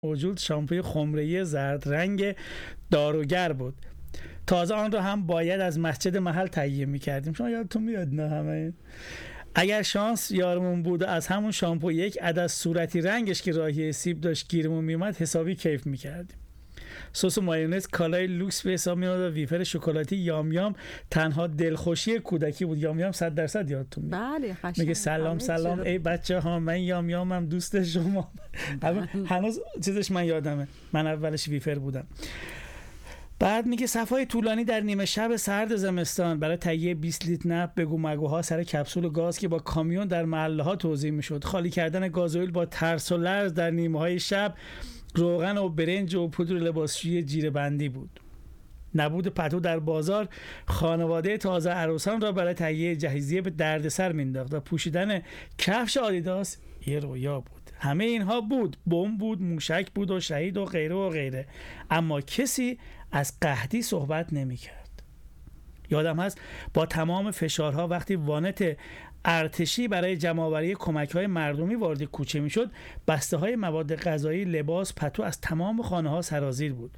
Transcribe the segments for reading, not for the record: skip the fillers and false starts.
موجود شامپوی خمره‌ای زرد رنگ داروگر بود. تازه آن را هم باید از مسجد محل تهیه می‌کردیم. شما یادتون میاد نه همه؟ اگر شانس یارمون بود از همون شامپو یک عدد صورتی رنگش که راهی سیب داشت گیرمون میومد حسابی کیف می‌کردیم. سس و مایونز کالای لوکس به حساب میاد و ویفر شکلاتی یام یام تنها دلخوشی کودکی بود. یام یام 100% یادتون میاد. بله قشنگ. میگه سلام سلام ای بچه ها، من یام یامم دوست شما. هنوز چیزش من یادمه، من اولش ویفر بودم. بعد میگه صفای طولانی در نیمه شب سرد زمستان برای تهیه 20 لیتر نفت بگو مگوها سر کپسول گاز که با کامیون در محله ها توزیع میشد، خالی کردن گازوئیل با ترس و لرز در نیمه های شب، روغن و برنج و پودر لباسشویی جیره بندی بود. نبود پتو در بازار خانواده تازه عروسان را برای تهیه جهیزیه به دردسر مینداخت و پوشیدن کفش آدیداس یه رویا بود. همه اینها بود، بمب بود، موشک بود و شهید و غیره و غیره، اما کسی از قحطی صحبت نمی‌کرد. یادم هست با تمام فشارها وقتی وانت ارتشی برای جمع‌آوری کمک‌های مردمی وارد کوچه می‌شد، بسته‌های مواد غذایی، لباس، پتو از تمام خانه‌ها سرازیر بود.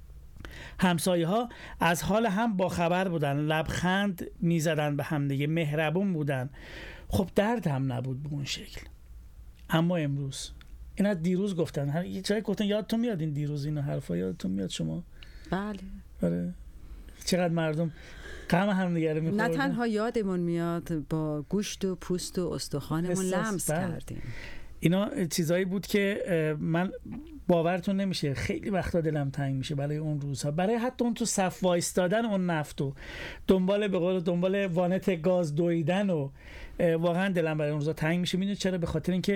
همسایه‌ها از حال هم با خبر بودن، لبخند می‌زدن به هم دیگه، مهربون بودن. خب درد هم نبود به اون شکل. اما امروز اینا دیروز گفتن، یه جایی گفتن، یادتون میاد این دیروز این حرفا یادتون میاد شما؟ بله. آره. چقدر مردم غم هم دیگه رو می‌خوردن. نه تنها یادمون میاد، با گوشت و پوست و استخوانمون لمس کردیم. اینا چیزایی بود که من باورتون نمیشه خیلی وقتا دلم تنگ میشه برای اون روزها، برای حتی اون تو صف وایستادن اون نفت و دنبال وانت گاز دویدن و واقعا دلم برای اون روزها تنگ میشه. میدونید چرا؟ به خاطر اینکه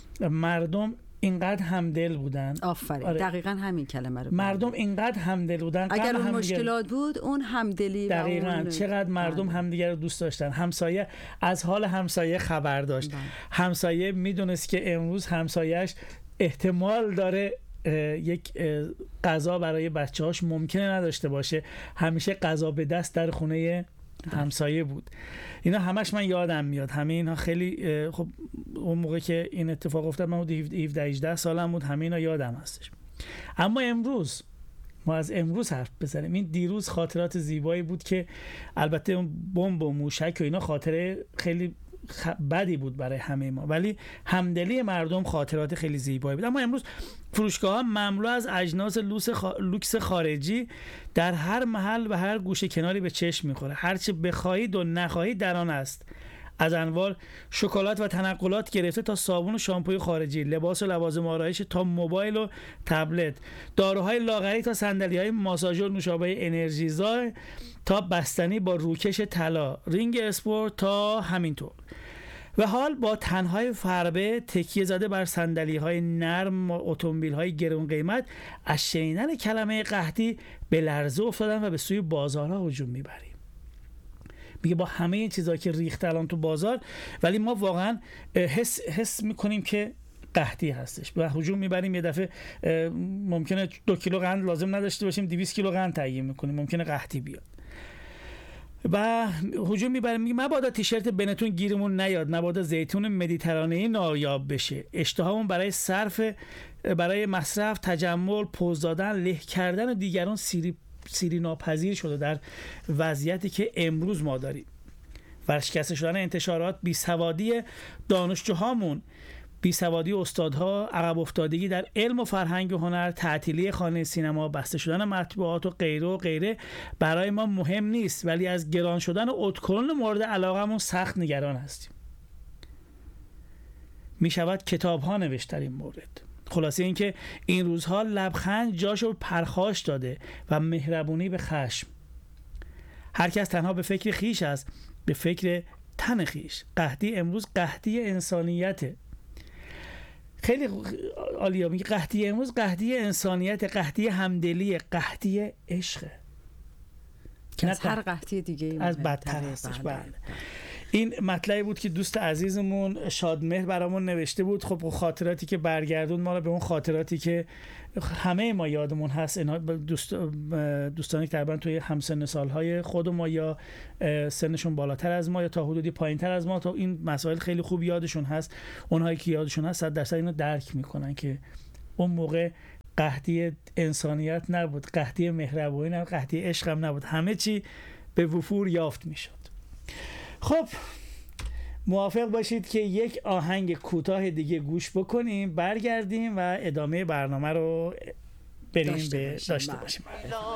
مردم اینقدر همدل بودن. آفرین. آره. دقیقاً همین کلمه رو مردم اینقدر همدل بودن، اگر اون مشکلات بود اون همدلی دقیقاً چقدر مردم همدیگر رو دوست داشتن. همسایه از حال همسایه خبر داشت. همسایه میدونست که امروز همسایه‌اش احتمال داره یک غذا برای بچه‌هاش ممکنه نداشته باشه، همیشه غذا به دست در خونه همسایه بود. اینا همش من یادم میاد. همه اینا خیلی خب اون موقع که این اتفاق افتاد من 17-18 سالم بود، همه اینا یادم هستش. اما امروز ما از امروز حرف بزنیم. این دیروز خاطرات زیبایی بود که البته اون بمب و موشک و اینا خاطره خیلی بدی بود برای همه ما، ولی همدلی مردم خاطرات خیلی زیبایی بود. اما امروز فروشگاه‌ها مملو از اجناس لوکس خارجی در هر محل و هر گوشه کناری به چشم می‌خوره. هر چه بخواهید و نخواهید در آن است. از انواع شکلات و تنقلات گرفته تا صابون و شامپوی خارجی، لباس و لوازم آرایش تا موبایل و تبلت، داروهای لاغری تا صندلی‌های ماساژور، نوشابه انرژیزا تا بستنی با روکش طلا، رینگ اسپورت تا همینطور. و حال با تنهای فربه تکیه زده بر صندلی‌های نرم و اتومبیل‌های گران قیمت، از شنیدن کلمه قحطی به لرزه افتادن و به سوی بازارها هجوم می‌بریم. میگه با همه این چیزایی که ریخته الان تو بازار، ولی ما واقعا حس میکنیم که قحطی هستش و هجوم میبریم. یه دفعه ممکنه 2 کیلو قند لازم نداشته باشیم، 200 کیلو قند تهیه میکنیم، ممکنه قحطی بیاد و هجوم میبریم. میگه مبادا تیشرت بنتون گیرمون نیاد، مبادا زیتون مدیترانه‌ای نایاب بشه. اشتهامون برای مصرف، تجمل، پوز دادن، له کردن و دیگران سیری ناپذیر شده در وضعیتی که امروز ما داریم. ورشکسته شدن انتشارات، بیسوادی دانشجوهامون، بیسوادی استادها، عقب افتادگی در علم و فرهنگ و هنر، تعطیلی خانه سینما، بسته شدن مطبوعات و غیره و غیره برای ما مهم نیست، ولی از گران شدن اتکلون مورد علاقمون سخت نگران هستیم. می شود کتاب ها نوشت در این مورد. خلاصه این که این روزها لبخند جاشو پرخاش داده و مهربونی به خشم. هر کس تنها به فکر خیش است، به فکر تن خیش. قحطی امروز قحطی انسانیته. خیلی عالیه. میگه قحطی امروز قحطی انسانیت، قحطی همدلی، قحطی عشق. که از هر قحطی دیگه از بدتر هستش. بله. این مطلبی بود که دوست عزیزمون شادمهر برامون نوشته بود. خب خاطراتی که برگردون ما رو به اون خاطراتی که همه ما یادمون هست، اینا دوستانی که تقریبا توی همسن سالهای خود ما یا سنشون بالاتر از ما یا تا حدودی پایینتر از ما، تا این مسائل خیلی خوب یادشون هست. اونهایی که یادشون هست 100% اینو درک میکنن که اون موقع قحطی انسانیت نبود، قحطی مهربانی نبود، قحطی عشق هم نبود، همه چی به وفور یافت میشد. خب موافق باشید که یک آهنگ کوتاه دیگه گوش بکنیم، برگردیم و ادامه برنامه رو بریم داشته باشیم.